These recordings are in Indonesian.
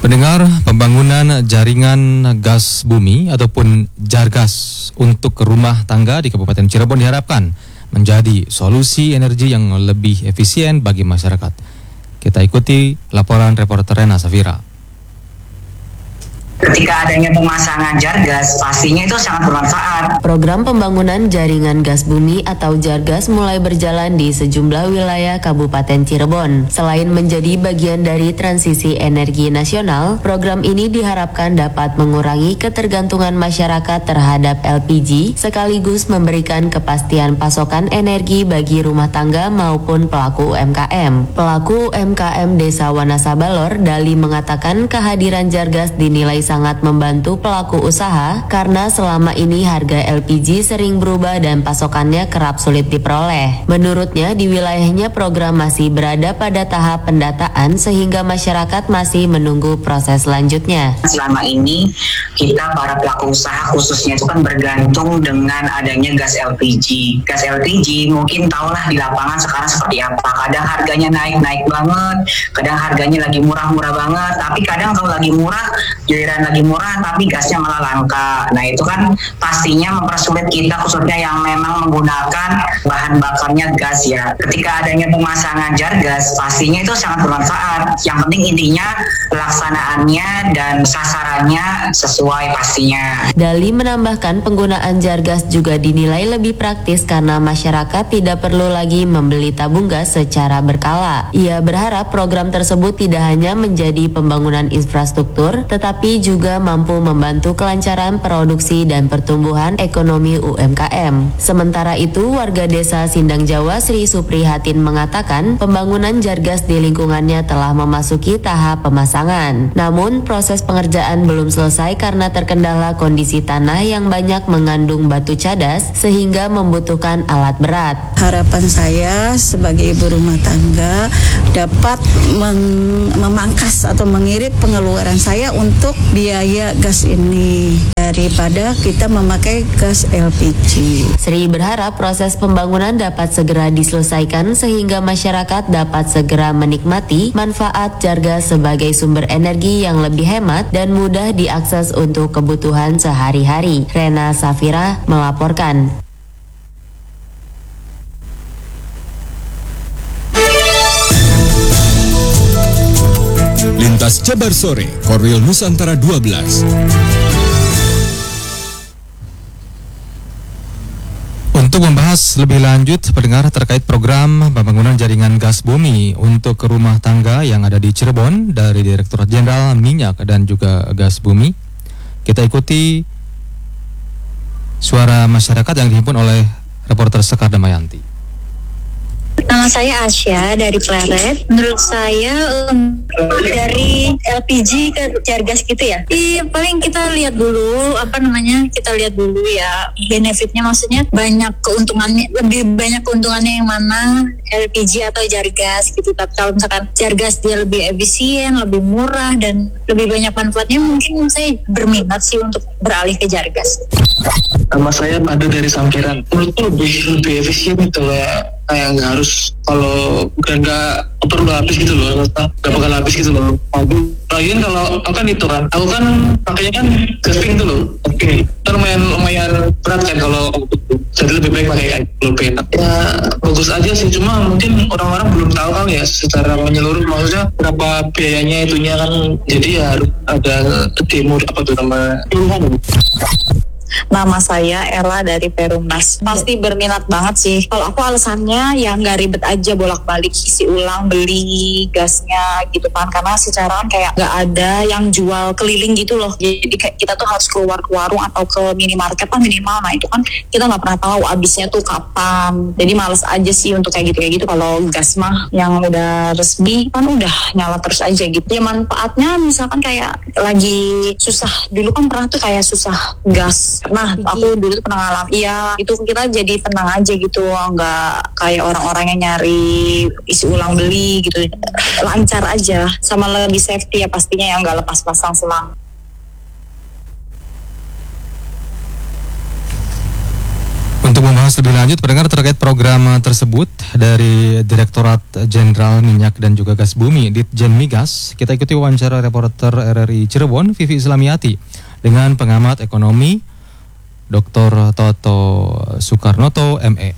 Pendengar, pembangunan jaringan gas bumi ataupun Jargas untuk rumah tangga di Kabupaten Cirebon diharapkan menjadi solusi energi yang lebih efisien bagi masyarakat. Kita ikuti laporan reporter Rena Safira. Ketika adanya pemasangan Jargas, pastinya itu sangat bermanfaat. Program pembangunan jaringan gas bumi atau Jargas mulai berjalan di sejumlah wilayah Kabupaten Cirebon. Selain menjadi bagian dari transisi energi nasional, program ini diharapkan dapat mengurangi ketergantungan masyarakat terhadap LPG, sekaligus memberikan kepastian pasokan energi bagi rumah tangga maupun pelaku UMKM. Pelaku UMKM Desa Wanasabalor, Dali, mengatakan kehadiran Jargas dinilai sangat membantu pelaku usaha karena selama ini harga LPG sering berubah dan pasokannya kerap sulit diperoleh. Menurutnya, di wilayahnya program masih berada pada tahap pendataan sehingga masyarakat masih menunggu proses selanjutnya. Selama ini kita para pelaku usaha khususnya itu kan bergantung dengan adanya gas LPG. Gas LPG mungkin tahulah di lapangan sekarang seperti apa. Kadang harganya naik banget, kadang harganya lagi murah-murah banget, tapi kadang kalau lagi murah, giliran lagi murah tapi gasnya malah langka. Nah itu kan pastinya mempersulit kita khususnya yang memang menggunakan bahan bakarnya gas ya. Ketika adanya pemasangan Jargas, pastinya itu sangat bermanfaat. Yang penting intinya pelaksanaannya dan sasarannya sesuai pastinya. Dali menambahkan penggunaan Jargas juga dinilai lebih praktis karena masyarakat tidak perlu lagi membeli tabung gas secara berkala. Ia berharap program tersebut tidak hanya menjadi pembangunan infrastruktur, tetapi juga mampu membantu kelancaran produksi dan pertumbuhan ekonomi UMKM. Sementara itu, warga desa Sindang Jawa Sri Suprihatin mengatakan pembangunan Jargas di lingkungannya telah memasuki tahap pemasangan. Namun, proses pengerjaan belum selesai karena terkendala kondisi tanah yang banyak mengandung batu cadas sehingga membutuhkan alat berat. Harapan saya sebagai ibu rumah tangga dapat memangkas atau mengirit pengeluaran saya untuk biaya gas ini daripada kita memakai gas LPG. Sri berharap proses pembangunan dapat segera diselesaikan sehingga masyarakat dapat segera menikmati manfaat Jargas sebagai sumber energi yang lebih hemat dan mudah diakses untuk kebutuhan sehari-hari. Rena Safira melaporkan. Lintas Jabar Sore, Korwil Nusantara 12. Untuk membahas lebih lanjut pendengar terkait program pembangunan jaringan gas bumi untuk rumah tangga yang ada di Cirebon dari Direktorat Jenderal Minyak dan juga Gas Bumi, kita ikuti suara masyarakat yang dihimpun oleh reporter Sekar Damayanti. Nama saya Asya dari Pleret. Menurut saya dari LPG ke Jargas gitu ya. Paling kita lihat dulu kita lihat dulu ya benefitnya, maksudnya banyak keuntungannya, lebih banyak keuntungannya yang mana LPG atau Jargas gitu. Tapi kalau misalkan Jargas dia lebih efisien, lebih murah dan lebih banyak manfaatnya, mungkin saya berminat sih untuk beralih ke Jargas. Nama saya Padu dari Sampiran. Menurutku lebih efisien itu lah. Kayak nggak harus, kalau bukan nggak perlu habis gitu loh, nggak bakal habis gitu loh. Lagian kalau aku kan itu kan, aku kan pakainya kan gasping tuh loh. Oke, lumayan berat kan kalau jadi lebih baik pakai lebih enak. Ya bagus aja sih, cuma mungkin orang-orang belum tahu kan ya secara menyeluruh, maksudnya berapa biayanya itunya kan. Jadi ya harus ada demo nama. Nama saya Ella dari Perumnas. Pasti berminat banget sih. Kalau aku alasannya ya nggak ribet aja bolak-balik isi ulang beli gasnya gitu kan. Karena secara kan kayak nggak ada yang jual keliling gitu loh. Jadi kayak kita tuh harus keluar ke warung atau ke minimarket lah minimal. Nah itu kan kita nggak pernah tahu habisnya tuh kapan. Jadi males aja sih untuk kayak gitu. Kalau gas mah yang udah resmi kan udah nyala terus aja gitu. Ya manfaatnya misalkan kayak lagi susah. Dulu kan pernah tuh kayak susah gas. Nah, aku dulu tuh pernah ngalamin. Iya, itu kita jadi tenang aja gitu, nggak kayak orang-orang yang nyari isi ulang beli gitu. Lancar aja, sama lebih safety ya pastinya, yang nggak lepas pasang selang. Untuk Bahas lebih lanjut pendengar terkait program tersebut dari Direktorat Jenderal Minyak dan juga Gas Bumi Ditjen Migas. Kita ikuti wawancara reporter RRI Cirebon Vivi Islamiati dengan pengamat ekonomi Dr. Toto Soekarnoto ME.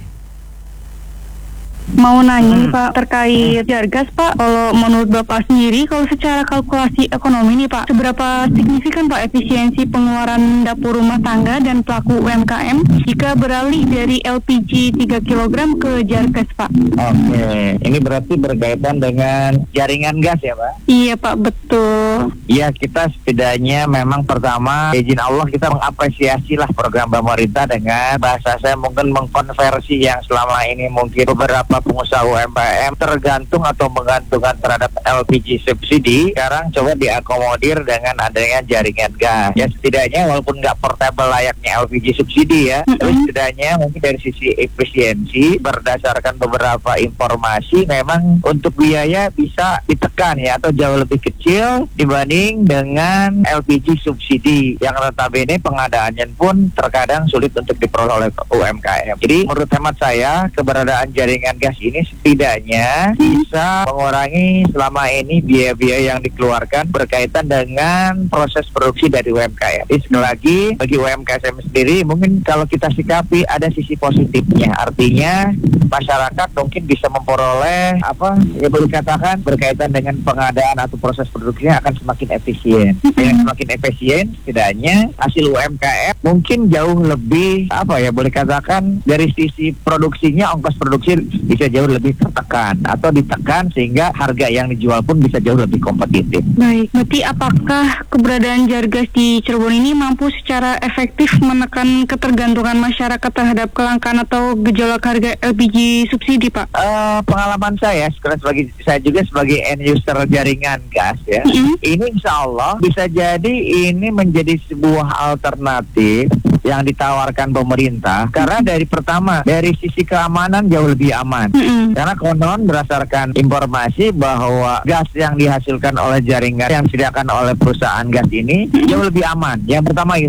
Mau nanya nih Pak terkait Jargas Pak, kalau menurut Bapak sendiri kalau secara kalkulasi ekonomi nih Pak, seberapa signifikan Pak efisiensi pengeluaran dapur rumah tangga dan pelaku UMKM jika beralih dari LPG 3 kg ke Jargas Pak? Oke, ini berarti berkaitan dengan jaringan gas ya Pak? Iya Pak, betul. Ya, kita setidaknya memang pertama izin Allah kita mengapresiasi lah program pemerintah dengan bahasa saya mungkin mengkonversi yang selama ini mungkin beberapa pengusaha UMKM tergantung atau menggantungkan terhadap LPG subsidi, sekarang coba diakomodir dengan adanya jaringan gas. Ya setidaknya walaupun nggak portable layaknya LPG subsidi ya, tapi setidaknya mungkin dari sisi efisiensi berdasarkan beberapa informasi memang untuk biaya bisa ditekan ya atau jauh lebih kecil dibanding dengan LPG subsidi yang notabene pengadaannya pun terkadang sulit untuk diperoleh oleh UMKM. Jadi menurut hemat saya keberadaan jaringan gas ini setidaknya bisa mengurangi selama ini biaya-biaya yang dikeluarkan berkaitan dengan proses produksi dari UMKM. Jadi sekali lagi bagi UMKM sendiri mungkin kalau kita sikapi ada sisi positifnya, artinya masyarakat mungkin bisa memperoleh boleh katakan berkaitan dengan pengadaan atau proses produksinya akan semakin efisien. Dengan semakin efisien setidaknya hasil UMKM mungkin jauh lebih boleh katakan dari sisi produksinya ongkos produksi bisa jauh lebih tertekan atau ditekan sehingga harga yang dijual pun bisa jauh lebih kompetitif. Baik, berarti apakah keberadaan Jargas di Cirebon ini mampu secara efektif menekan ketergantungan masyarakat terhadap kelangkaan atau gejolak harga LPG subsidi Pak? Pengalaman saya juga sebagai end user jaringan gas ya, ini insya Allah bisa jadi ini menjadi sebuah alternatif yang ditawarkan pemerintah karena dari sisi keamanan jauh lebih aman. Karena konon berdasarkan informasi bahwa gas yang dihasilkan oleh jaringan yang disediakan oleh perusahaan gas ini jauh lebih aman. Yang pertama